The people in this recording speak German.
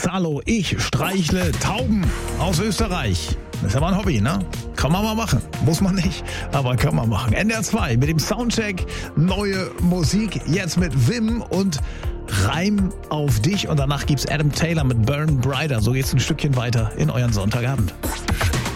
Salo, ich streichle Tauben aus Österreich. Das ist aber ein Hobby, ne? Kann man mal machen. Muss man nicht, aber kann man machen. NDR 2 mit dem Soundcheck. Neue Musik. Jetzt mit Wim und Reim auf dich. Und danach gibt's Adam Taylor mit Burn Brighter. So geht's ein Stückchen weiter in euren Sonntagabend.